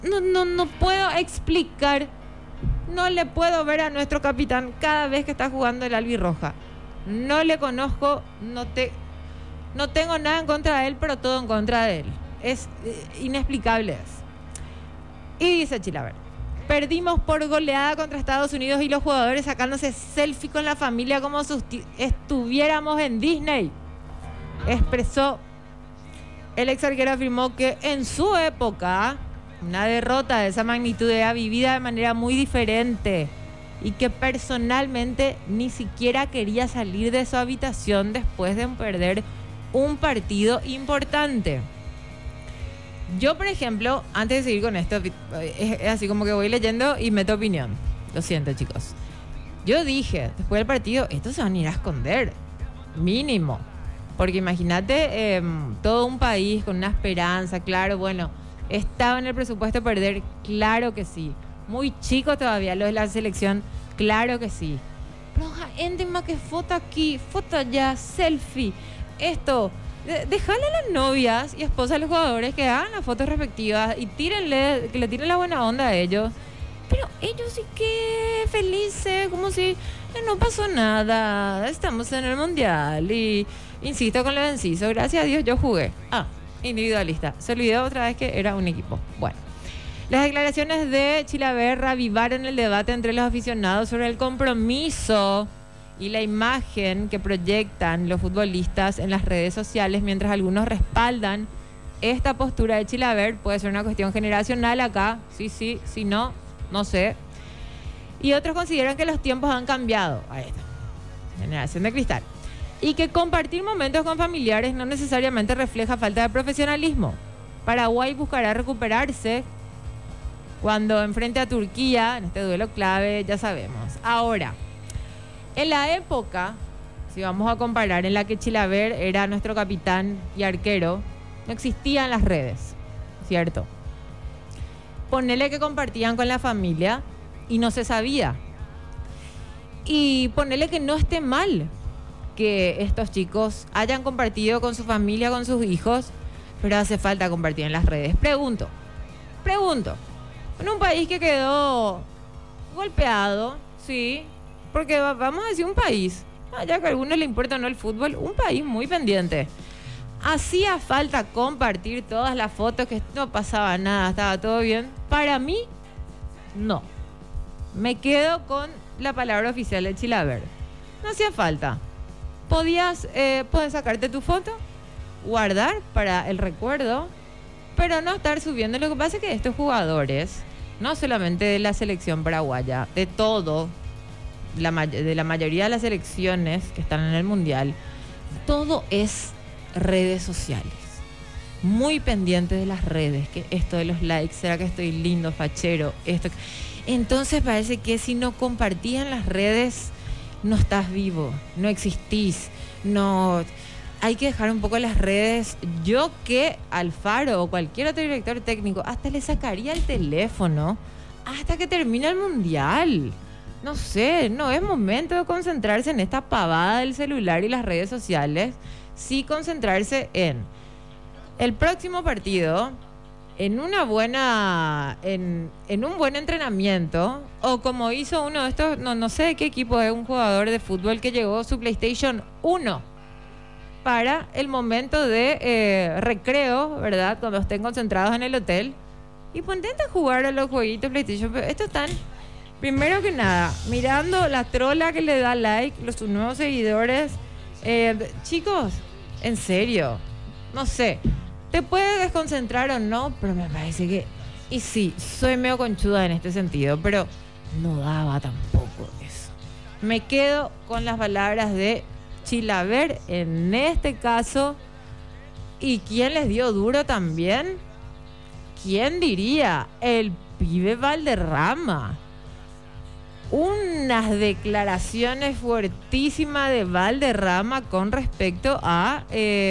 no puedo explicar. No le puedo ver a nuestro capitán cada vez que está jugando el albirroja. No le conozco, no tengo nada en contra de él, pero todo en contra de él. Es inexplicable. Y dice Chilaver: perdimos por goleada contra Estados Unidos y los jugadores sacándose selfie con la familia como si estuviéramos en Disney. Expresó. El ex arquero afirmó que en su época una derrota de esa magnitud era vivida de manera muy diferente y que personalmente ni siquiera quería salir de su habitación después de perder un partido importante. Yo, por ejemplo, antes de seguir con esto, es así como que voy leyendo y meto opinión. Lo siento, chicos. Yo dije, después del partido, estos se van a ir a esconder, mínimo. Porque imagínate, todo un país con una esperanza, claro, bueno, estaba en el presupuesto perder, claro que sí. Muy chico todavía lo de la selección, claro que sí. Pero gente más que foto aquí, foto allá, selfie. Esto, dejale a las novias y esposas de los jugadores que hagan las fotos respectivas y tírenle, que le tiren la buena onda a ellos. Pero ellos sí que felices, como si no pasó nada. Estamos en el mundial y insisto con lo de Enciso, gracias a Dios yo jugué. Individualista. Se olvidó otra vez que era un equipo. Bueno. Las declaraciones de Chilaver avivaron el debate entre los aficionados sobre el compromiso y la imagen que proyectan los futbolistas en las redes sociales, mientras algunos respaldan esta postura de Chilaver. Puede ser una cuestión generacional acá. Sí, no sé. Y otros consideran que los tiempos han cambiado. Ahí está. Generación de cristal. Y que compartir momentos con familiares no necesariamente refleja falta de profesionalismo. Paraguay buscará recuperarse cuando enfrente a Turquía en este duelo clave, ya sabemos. Ahora, en la época, si vamos a comparar, en la que Chilaver era nuestro capitán y arquero, no existían las redes, ¿cierto? Ponele que compartían con la familia y no se sabía. Y ponele que no esté mal que estos chicos hayan compartido con su familia, con sus hijos, pero hace falta compartir en las redes. Pregunto, en un país que quedó golpeado, sí, porque vamos a decir un país, ya que a algunos le importa o no el fútbol, un país muy pendiente. ¿Hacía falta compartir todas las fotos que no pasaba nada, estaba todo bien? Para mí, no. Me quedo con la palabra oficial de Chilaver. No hacía falta. Podías sacarte tu foto, guardar para el recuerdo, pero no estar subiendo. Lo que pasa es que estos jugadores, no solamente de la selección paraguaya, de todo, de la mayoría de las selecciones que están en el mundial, todo es redes sociales. Muy pendiente de las redes, que esto de los likes, será que estoy lindo, fachero, esto. Entonces parece que si no compartías en las redes, no estás vivo, no existís, no. Hay que dejar un poco las redes. Yo que Alfaro o cualquier otro director técnico hasta le sacaría el teléfono hasta que termine el mundial. No sé, no es momento de concentrarse en esta pavada del celular y las redes sociales. Sí concentrarse en el próximo partido, en una buena, en un buen entrenamiento, o como hizo uno de estos, no sé de qué equipo es, un jugador de fútbol que llegó su PlayStation 1 para el momento de recreo, ¿verdad? Cuando estén concentrados en el hotel. Y pues intenta jugar a los jueguitos PlayStation. Pero estos están, primero que nada, mirando la trola que le da like, sus nuevos seguidores. Chicos, en serio, no sé, te puede desconcentrar o no, pero me parece que... Y sí, soy medio conchuda en este sentido, pero no daba tampoco eso. Me quedo con las palabras de Chilaver en este caso. ¿Y quién les dio duro también? ¿Quién diría? El pibe Valderrama. Unas declaraciones fuertísimas de Valderrama con respecto a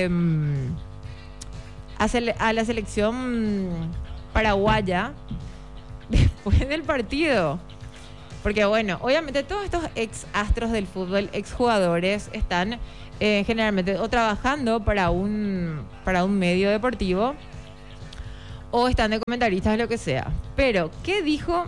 la selección paraguaya después del partido. Porque bueno, obviamente todos estos ex astros del fútbol, ex jugadores, están generalmente o trabajando para un medio deportivo o están de comentaristas, lo que sea. Pero, ¿qué dijo?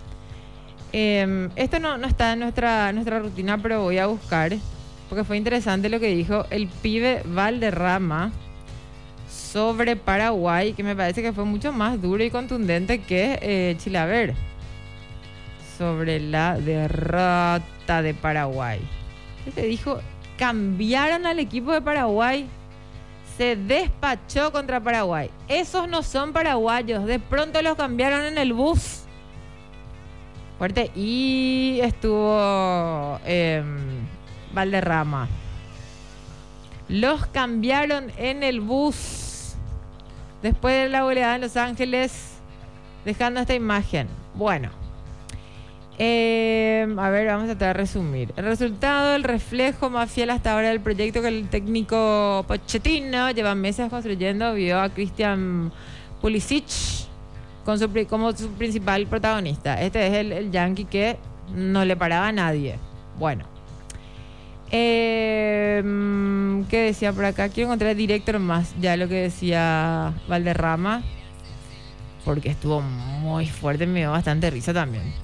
Esto no está en nuestra rutina, pero voy a buscar, porque fue interesante lo que dijo el pibe Valderrama sobre Paraguay, que me parece que fue mucho más duro y contundente que Chilaver, sobre la derrota de Paraguay. Este dijo, cambiaron al equipo de Paraguay, se despachó contra Paraguay. Esos no son paraguayos, de pronto los cambiaron en el bus. Fuerte. Y estuvo Valderrama. Los cambiaron en el bus después de la goleada en Los Ángeles, dejando esta imagen. Bueno, a ver, vamos a tratar de resumir. El resultado, el reflejo más fiel hasta ahora del proyecto que el técnico Pochettino lleva meses construyendo, vio a Christian Pulisic como su principal protagonista. Este es el yankee que no le paraba a nadie. Bueno, ¿qué decía por acá? Quiero encontrar directo más ya lo que decía Valderrama, porque estuvo muy fuerte, me dio bastante risa también.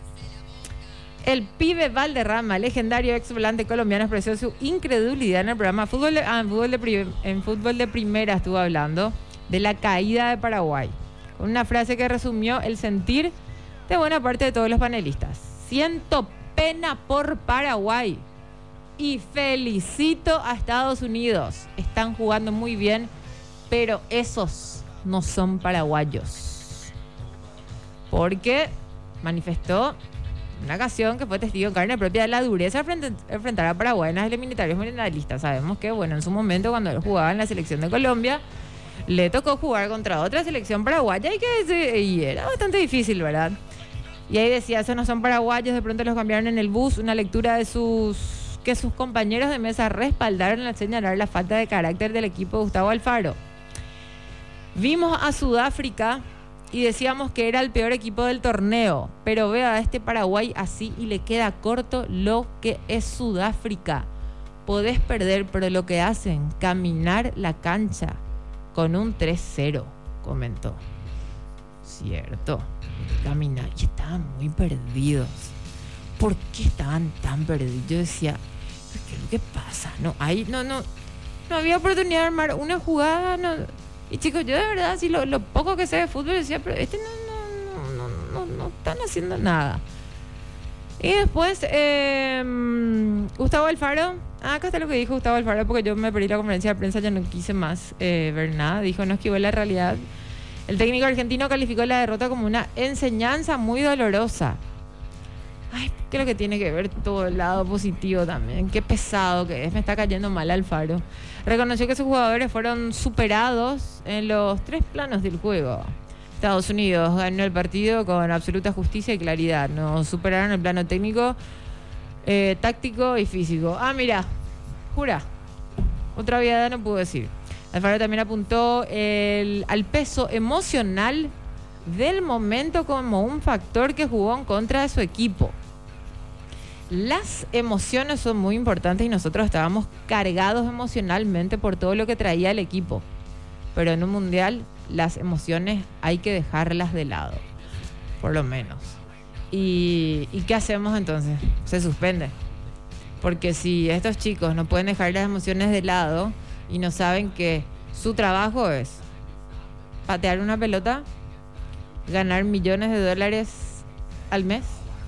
El pibe Valderrama, legendario ex volante colombiano, expresó su incredulidad en el programa en fútbol de primera. Estuvo hablando de la caída de Paraguay, con una frase que resumió el sentir de buena parte de todos los panelistas. Siento pena por Paraguay y felicito a Estados Unidos. Están jugando muy bien, pero esos no son paraguayos. Porque manifestó una ocasión que fue testigo en carne propia de la dureza de enfrentar a Paraguay en las eliminatorias mundialistas. Sabemos que, bueno, en su momento, cuando él jugaba en la selección de Colombia, le tocó jugar contra otra selección paraguaya y era bastante difícil, ¿verdad? Y ahí decía, esos no son paraguayos, de pronto los cambiaron en el bus. Una lectura de que sus compañeros de mesa respaldaron al señalar la falta de carácter del equipo de Gustavo Alfaro. Vimos a Sudáfrica y decíamos que era el peor equipo del torneo, pero veo a este Paraguay así y le queda corto lo que es Sudáfrica. Podés perder, pero lo que hacen, caminar la cancha con un 3-0, comentó. Cierto, caminar, y estaban muy perdidos. ¿Por qué estaban tan perdidos? Yo decía, ¿qué es lo que pasa? No había oportunidad de armar una jugada, no. Y chicos, yo de verdad, así lo poco que sé de fútbol, decía, pero no están haciendo nada. Y después, Gustavo Alfaro, acá está lo que dijo Gustavo Alfaro, porque yo me perdí la conferencia de prensa, ya no quise más ver nada. Dijo, no esquivó la realidad. El técnico argentino calificó la derrota como una enseñanza muy dolorosa. Ay, ¿qué es lo que tiene que ver todo el lado positivo también? Qué pesado que es, me está cayendo mal Alfaro. Reconoció que sus jugadores fueron superados en los 3 planos del juego. Estados Unidos ganó el partido con absoluta justicia y claridad. Nos superaron el plano técnico, táctico y físico. Ah, mira, jura. Otra viada no puedo decir. Alfaro también apuntó al peso emocional del momento como un factor que jugó en contra de su equipo. Las emociones son muy importantes y nosotros estábamos cargados emocionalmente por todo lo que traía el equipo. Pero en un mundial las emociones hay que dejarlas de lado, por lo menos. ¿Y qué hacemos entonces? Se suspende. Porque si estos chicos no pueden dejar las emociones de lado y no saben que su trabajo es patear una pelota, ganar millones de dólares al mes,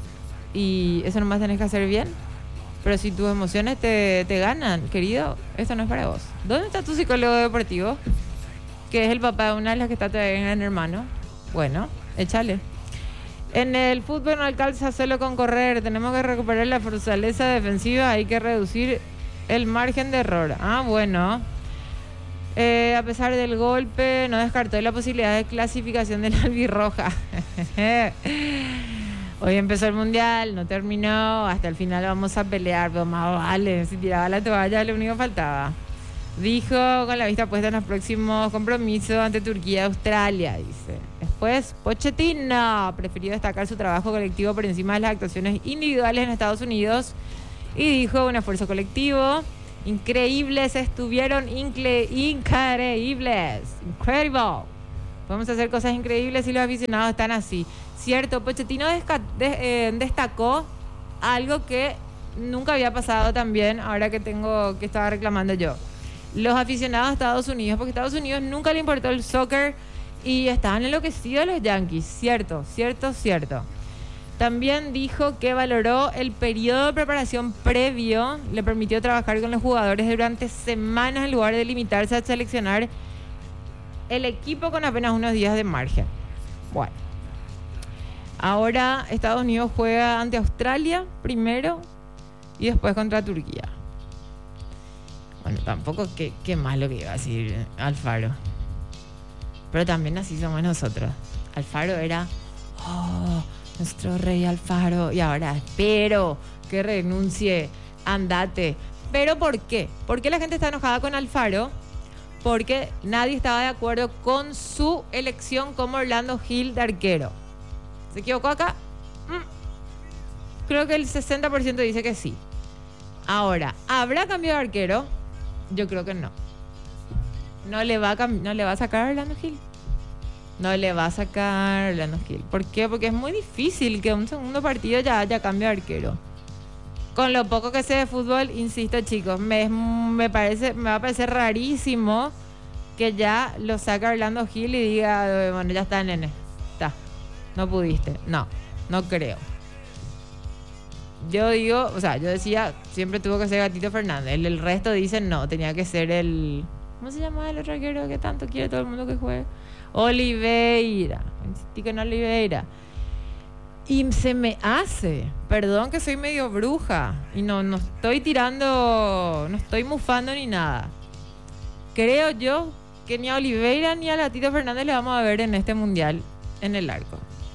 y eso nomás tenés que hacer bien. Pero si tus emociones te ganan, querido, esto no es para vos. ¿Dónde está tu psicólogo deportivo? Que es el papá de una de las que está todavía en el hermano. Bueno, échale. En el fútbol no alcanza solo con correr. Tenemos que recuperar la fortaleza defensiva. Hay que reducir el margen de error. Ah, bueno. A pesar del golpe, no descartó la posibilidad de clasificación de la albirroja. Hoy empezó el mundial, no terminó, hasta el final vamos a pelear, pero más vale, si tiraba la toalla, lo único que faltaba. Dijo, con la vista puesta en los próximos compromisos ante Turquía y Australia, dice. Después, Pochettino prefirió destacar su trabajo colectivo por encima de las actuaciones individuales en Estados Unidos y dijo, un esfuerzo colectivo. Increíbles estuvieron, increíbles, incredible. Podemos hacer cosas increíbles si los aficionados están así. Cierto, Pochettino destacó algo que nunca había pasado también, ahora que estaba reclamando yo. Los aficionados de Estados Unidos, porque a Estados Unidos nunca le importó el soccer y estaban enloquecidos los Yankees. Cierto. También dijo que valoró el periodo de preparación previo, le permitió trabajar con los jugadores durante semanas en lugar de limitarse a seleccionar el equipo con apenas unos días de margen. Bueno, ahora Estados Unidos juega ante Australia primero y después contra Turquía. Bueno, tampoco qué malo que iba a decir Alfaro. Pero también así somos nosotros. Alfaro era nuestro rey Alfaro. Y ahora espero que renuncie. Andate. ¿Pero por qué? ¿Por qué la gente está enojada con Alfaro? Porque nadie estaba de acuerdo con su elección como Orlando Gil de arquero. ¿Se equivocó acá? Creo que el 60% dice que sí. Ahora, ¿habrá cambio de arquero? Yo creo que no. No le va a sacar a Orlando Gil. No le va a sacar a Orlando Gil. ¿Por qué? Porque es muy difícil que un segundo partido ya haya cambio de arquero. Con lo poco que sé de fútbol, insisto, chicos, me va a parecer rarísimo que ya lo saque Orlando Gil y diga, bueno, ya está, nene. Está. No pudiste. No creo. Yo decía, siempre tuvo que ser Gatito Fernández. El resto dicen no, tenía que ser el... ¿Cómo se llama el otro arquero que tanto quiere todo el mundo que juegue? Oliveira. Insistí que en Oliveira. Y se me hace, perdón que soy medio bruja y no estoy tirando, no estoy mufando ni nada. Creo yo que ni a Oliveira ni a Gatito Fernández le vamos a ver en este mundial en el arco.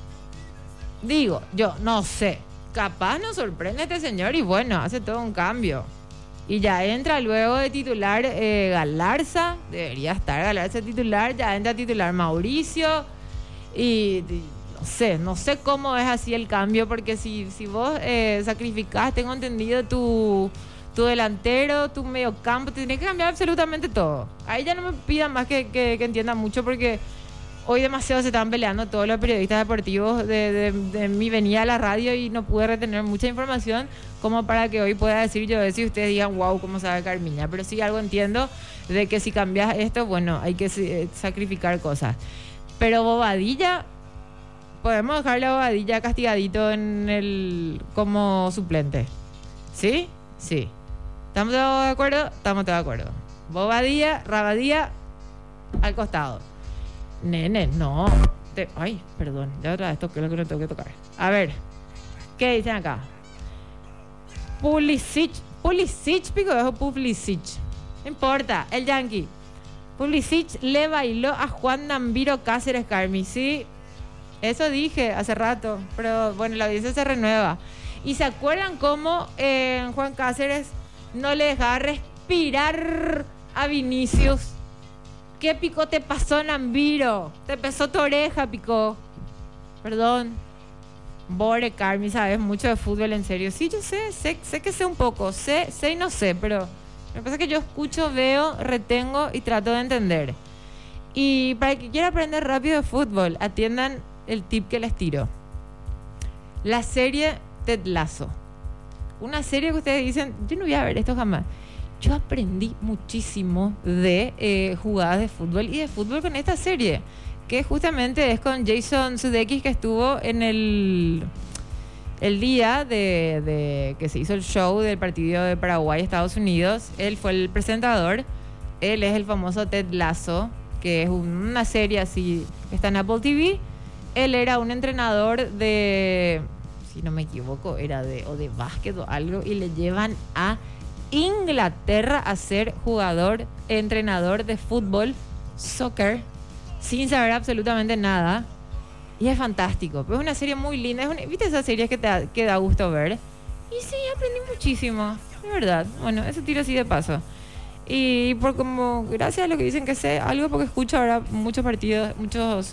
Digo, yo no sé. Capaz nos sorprende este señor y bueno, hace todo un cambio. Y ya entra luego de titular Galarza. Debería estar Galarza titular. Ya entra titular Mauricio. Y no sé cómo es así el cambio. Porque si vos sacrificás, tengo entendido, tu delantero, tu mediocampo, te tenés que cambiar absolutamente todo. Ahí ya no me pidan más que entiendan mucho porque... Hoy demasiado se estaban peleando todos los periodistas deportivos de mi venida a la radio y no pude retener mucha información como para que hoy pueda decir yo eso y ustedes digan, wow, cómo sabe Carmiña. Pero sí algo entiendo de que si cambias esto, bueno, hay que sacrificar cosas. Pero Bobadilla, podemos dejarle a Bobadilla castigadito como suplente. ¿Sí? Sí. ¿Estamos todos de acuerdo? Estamos todos de acuerdo. Bobadilla, Rabadilla, al costado. Nene, no. Ay, perdón. Ya otra vez toqué lo que no tengo que tocar. A ver. ¿Qué dicen acá? Pulisic, pico dejo Pulisic. No importa, el Yankee. Pulisic le bailó a Juan Nambiro Cáceres, Carmi. Sí, eso dije hace rato. Pero bueno, la audiencia se renueva. ¿Y se acuerdan cómo Juan Cáceres no le dejaba respirar a Vinicius? ¿Qué pico te pasó, Nambiro? Te pesó tu oreja, pico. Perdón. Bore, Carmi, sabes mucho de fútbol, en serio. Sí, yo sé que sé un poco. Sé y no sé, pero me pasa que yo escucho, veo, retengo y trato de entender. Y para el que quiera aprender rápido de fútbol, atiendan el tip que les tiro. La serie Ted Lasso. Una serie que ustedes dicen, yo no voy a ver esto jamás. Yo aprendí muchísimo de jugadas de fútbol y de fútbol con esta serie, que justamente es con Jason Sudeikis, que estuvo en el día de que se hizo el show del partido de Paraguay-Estados Unidos. Él fue el presentador. Él es el famoso Ted Lasso, que es una serie así que está en Apple TV. Él era un entrenador de, si no me equivoco, era de básquet o algo, y le llevan a Inglaterra a ser entrenador de fútbol, soccer, sin saber absolutamente nada. Y es fantástico, pero es una serie muy linda. ¿Viste esas series que da gusto ver? Y sí, aprendí muchísimo, de verdad. Bueno, eso tiro así de paso. Y gracias a lo que dicen que sé algo, porque escucho ahora muchos partidos, muchos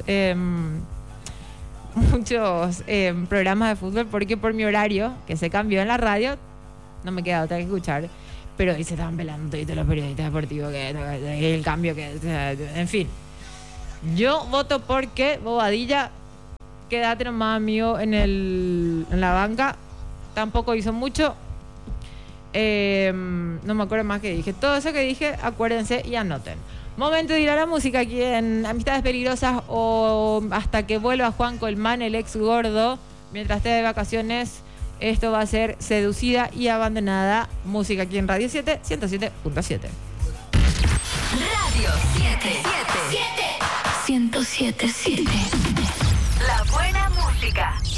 programas de fútbol, porque por mi horario, que se cambió en la radio, no me queda otra que escuchar. Pero ahí se estaban pelando todos los periodistas deportivos, que el cambio, en fin. Yo voto porque Bobadilla, quédate nomás, amigo, en la banca. Tampoco hizo mucho. No me acuerdo más que dije. Todo eso que dije, acuérdense y anoten. Momento de ir a la música aquí en Amistades Peligrosas, o hasta que vuelva Juan Colmán, el ex gordo, mientras esté de vacaciones. Esto va a ser Seducida y Abandonada. Música aquí en Radio 7, 107.7. Radio 7. 107.7. La buena música.